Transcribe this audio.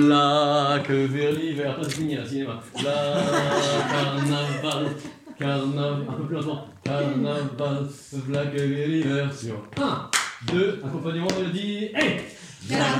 La que vers l'hiver, pas fini là, cinéma. La carnaval, carnaval, un peu plus longtemps. Carnaval, la que vers l'hiver sur 1, 2, accompagnement mélodie, et